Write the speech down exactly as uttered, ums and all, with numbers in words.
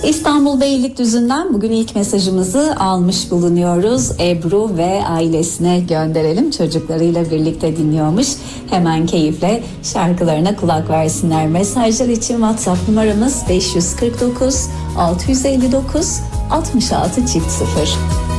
İstanbul Beylikdüzü'nden bugün ilk mesajımızı almış bulunuyoruz. Ebru ve ailesine gönderelim. Çocuklarıyla birlikte dinliyormuş. Hemen keyifle şarkılarına kulak versinler. Mesajlar için WhatsApp numaramız beş yüz kırk dokuz altı yüz elli dokuz altmış altı çift sıfır.